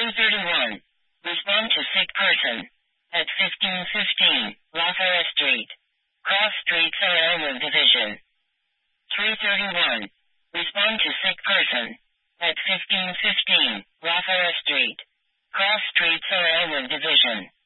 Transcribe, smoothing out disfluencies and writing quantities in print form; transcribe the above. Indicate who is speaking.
Speaker 1: 2:31. Respond to sick person. At 15:15, Lafayette Street. Cross Street, South Elmwood Division. 3:31. Respond to sick person. At 15:15, Lafayette Street. Cross Street, South Elmwood Division.